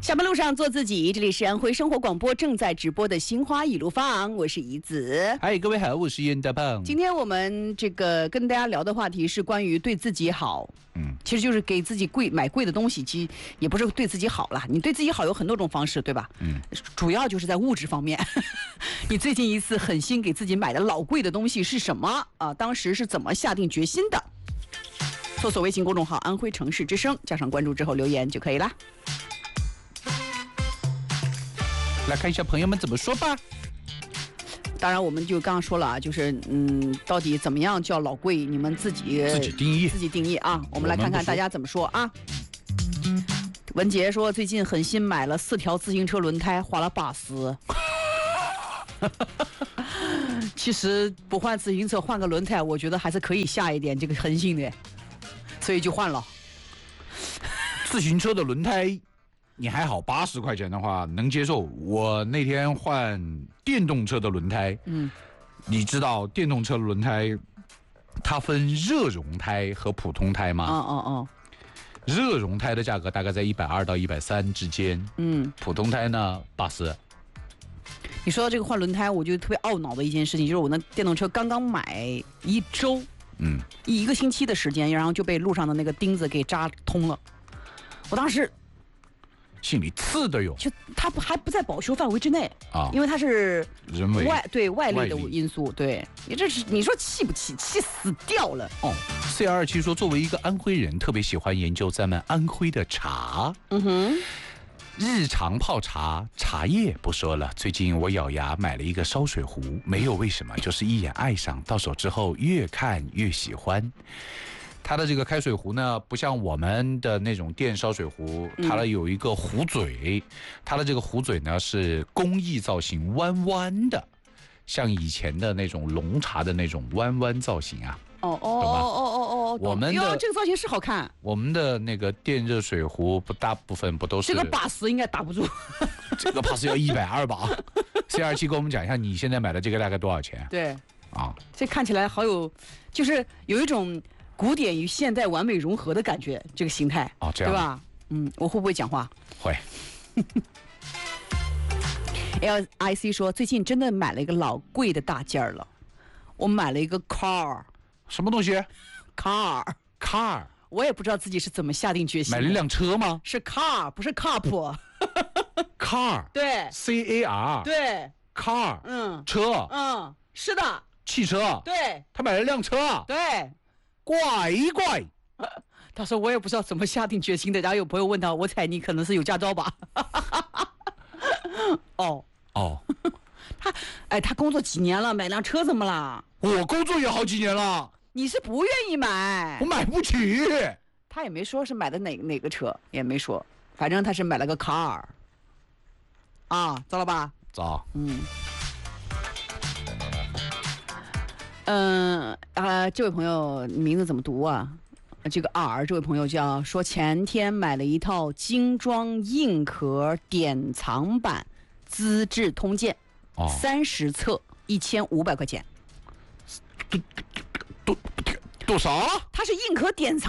下班路上做自己，这里是安徽生活广播正在直播的心花一路放，我是怡子。 嗨，各位好，我是严大胖。 今天我们跟大家聊的话题是关于对自己好。其实就是给自己买贵的东西，其实也不是对自己好啦。你对自己好有很多种方式，对吧？主要就是在物质方面。你最近一次狠心给自己买的老贵的东西是什么啊？当时是怎么下定决心的？搜索微信公众号安徽城市之声，加上关注之后留言就可以啦。 来看一下朋友们怎么说吧。 当然我们就刚刚说了啊，就是到底怎么样叫老贵，你们自己定义啊。我们来看看大家怎么说啊。文杰说最近狠心买了4条自行车轮胎，花了80。其实不换自行车换个轮胎，我觉得还是可以下一点这个狠心的，所以就换了。 自行车的轮胎你还好，80块钱的话能接受。我那天换电动车的轮胎，你知道电动车的轮胎它分热熔胎和普通胎吗？热熔胎的价格大概在120到130之间，普通胎呢80。 你说到这个换轮胎，我就特别懊恼的一件事情，就是我那电动车刚刚买1周，一个星期的时间，然后就被路上的那个钉子给扎通了。我当时心里刺的哟， 就它还不在保修范围之内啊，因为它是人为外力的因素，对你说气不气？气死掉了哦。 CR27说，作为一个安徽人，特别喜欢研究咱们安徽的茶。日常泡茶，茶叶不说了。最近我咬牙买了一个烧水壶，没有为什么，就是一眼爱上，到手之后越看越喜欢。它的这个开水壶呢，不像我们的那种电烧水壶，它有一个壶嘴，它的这个壶嘴呢是工艺造型，弯弯的，像以前的那种龙茶的那种弯弯造型啊。我们的这个造型是好看。我们的那个电热水壶大部分不都是这个80应该打不住。 这个80要120吧。CR7跟我们讲一下，你现在买的这个大概多少钱？ 对啊，这看起来好有，就是有一种古典与现代完美融合的感觉，这个形态这样对吧？我会不会讲话？ 会。 LIC 说最近真的买了一个老贵的大件了，我买了一个 car。 什么东西 ？car。我也不知道自己是怎么下定决心。 买了一辆车吗？ 是 car， 不是 cup。 car。 对。 CAR。 对。 car。车。 是的。 汽车。 对。 他买了辆车。 对。 怪。 他说我也不知道怎么下定决心的，然后有朋友问他，我猜你可能是有驾照吧？他工作几年了，买辆车怎么了？ 我工作也好几年了。 你是不愿意买？ 我买不起。 他也没说是买的哪个车，也没说，反正他是买了个 car。知道了吧？ 知道。 这位朋友名字怎么读啊？这个这位朋友说前天买了一套精装硬壳典藏版《资治通鉴》，30册，1500块钱。 多少？ 它是硬壳典藏。